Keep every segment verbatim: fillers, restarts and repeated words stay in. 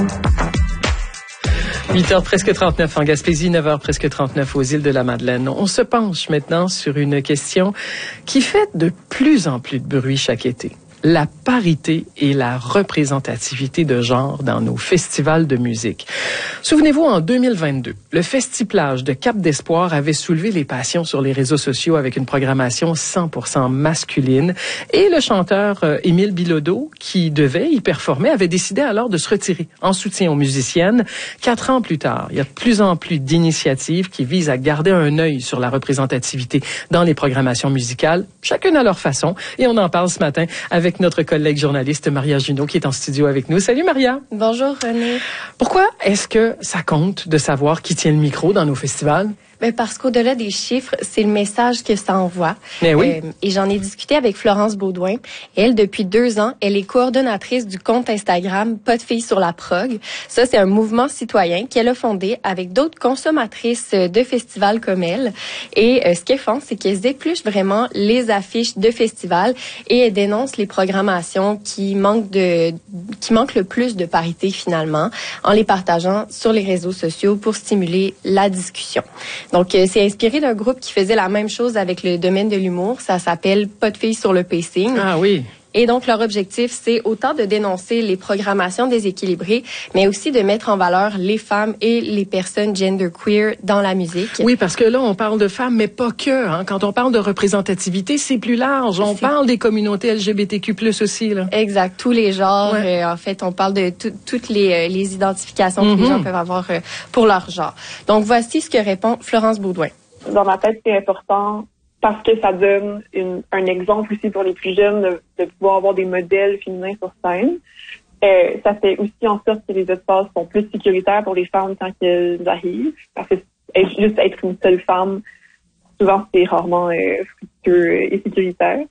huit heures presque trente-neuf en Gaspésie, neuf heures presque trente-neuf aux îles de la Madeleine. On se penche maintenant sur une question qui fait de plus en plus de bruit chaque été. La parité et la représentativité de genre dans nos festivals de musique. Souvenez-vous, en deux mille vingt-deux, le Festiplage de Cap d'Espoir avait soulevé les passions sur les réseaux sociaux avec une programmation cent pour cent masculine. Et le chanteur euh, Émile Bilodeau, qui devait y performer, avait décidé alors de se retirer en soutien aux musiciennes. Quatre ans plus tard, il y a de plus en plus d'initiatives qui visent à garder un œil sur la représentativité dans les programmations musicales, chacune à leur façon. Et on en parle ce matin avec notre collègue journaliste Maria Junot qui est en studio avec nous. Salut Maria. Bonjour René. Pourquoi est-ce que ça compte de savoir qui tient le micro dans nos festivals? Ben parce qu'au-delà des chiffres, c'est le message que ça envoie. Mais oui. Euh, et j'en ai discuté avec Florence Baudouin. Elle, depuis deux ans, elle est coordonnatrice du compte Instagram Pas de filles sur la prog. Ça, c'est un mouvement citoyen qu'elle a fondé avec d'autres consommatrices de festivals comme elle. Et euh, ce qu'elles font, c'est qu'elles épluchent vraiment les affiches de festivals et elles dénoncent les programmations qui manquent de, qui manquent le plus de parité finalement, en les partageant sur les réseaux sociaux pour stimuler la discussion. Donc, euh, c'est inspiré d'un groupe qui faisait la même chose avec le domaine de l'humour. Ça s'appelle Pas de filles sur le pacing. Ah oui. Et donc, leur objectif, c'est autant de dénoncer les programmations déséquilibrées, mais aussi de mettre en valeur les femmes et les personnes genderqueer dans la musique. Oui, parce que là, on parle de femmes, mais pas que. Hein. Quand on parle de représentativité, c'est plus large. On parle des communautés L G B T Q plus, aussi. Là. Exact, tous les genres. Ouais. Euh, en fait, on parle de tout, toutes les, euh, les identifications Mm-hmm. que les gens peuvent avoir euh, pour leur genre. Donc, voici ce que répond Florence Baudouin. Dans ma tête, c'est important parce que ça donne une, un exemple aussi pour les plus jeunes de, de pouvoir avoir des modèles féminins sur scène. Euh, ça fait aussi en sorte que les espaces sont plus sécuritaires pour les femmes quand elles arrivent. Parce que juste être une seule femme, souvent, c'est rarement euh, fructueux et sécuritaire.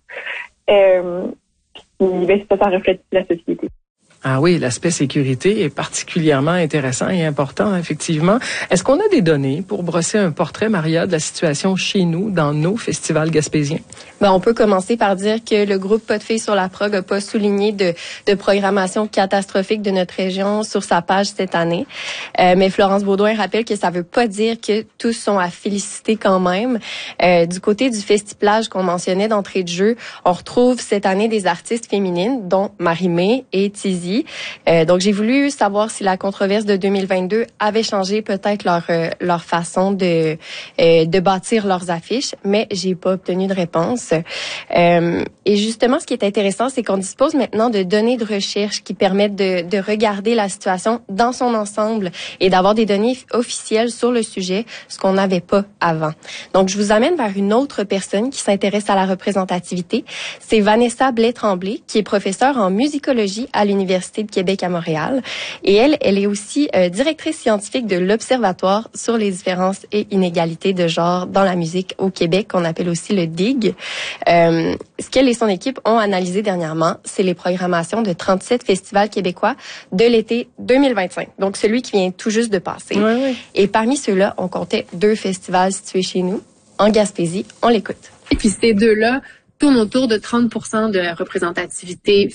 Euh, puis, ben, ça, ça reflète la société. Ah oui, l'aspect sécurité est particulièrement intéressant et important, effectivement. Est-ce qu'on a des données pour brosser un portrait, Maria, de la situation chez nous, dans nos festivals gaspésiens? Ben, on peut commencer par dire que le groupe Pas de filles sur la prog n'a pas souligné de, de programmation catastrophique de notre région sur sa page cette année. Euh, mais Florence Baudouin rappelle que ça veut pas dire que tous sont à féliciter quand même. Euh, du côté du Festiplage qu'on mentionnait d'entrée de jeu, on retrouve cette année des artistes féminines, dont Marie-Mé et Tizi. Euh, donc, j'ai voulu savoir si la controverse de deux mille vingt-deux avait changé peut-être leur euh, leur façon de euh, de bâtir leurs affiches, mais j'ai pas obtenu de réponse. Euh, et justement, ce qui est intéressant, c'est qu'on dispose maintenant de données de recherche qui permettent de de regarder la situation dans son ensemble et d'avoir des données officielles sur le sujet, ce qu'on n'avait pas avant. Donc, je vous amène vers une autre personne qui s'intéresse à la représentativité. C'est Vanessa Blais-Tremblay, qui est professeure en musicologie à l'Université de Québec à Montréal. Et elle, elle est aussi euh, directrice scientifique de l'Observatoire sur les différences et inégalités de genre dans la musique au Québec, qu'on appelle aussi le D I G. Euh, ce qu'elle et son équipe ont analysé dernièrement, c'est les programmations de trente-sept festivals québécois de l'été deux mille vingt-cinq. Donc, celui qui vient tout juste de passer. Oui, oui. Et parmi ceux-là, on comptait deux festivals situés chez nous, en Gaspésie. On l'écoute. Et puis, ces deux-là tournent autour de trente pour cent de représentativité